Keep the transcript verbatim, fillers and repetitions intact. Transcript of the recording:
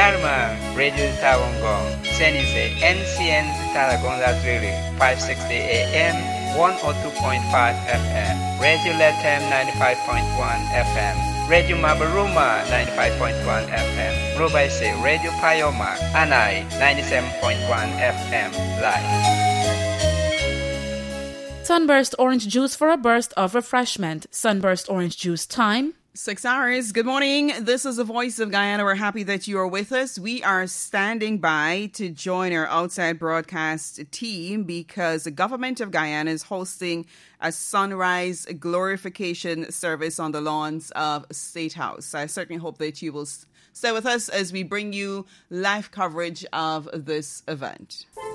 Yarma, Radio Tawangong, Senise, N C N Taragonga Zulu, five sixty A M, one oh two point five F M, Radio Latam ninety-five point one F M, Radio Mabaruma ninety-five point one F M, Rubaise, Radio Payoma, Anai ninety-seven point one F M, live. Sunburst orange juice for a burst of refreshment. Sunburst orange juice time. Six hours. Good morning. This is the Voice of Guyana. We're happy that you are with us. We are standing by to join our outside broadcast team because the government of Guyana is hosting a sunrise glorification service on the lawns of State House. I certainly hope that you will stay with us as we bring you live coverage of this event.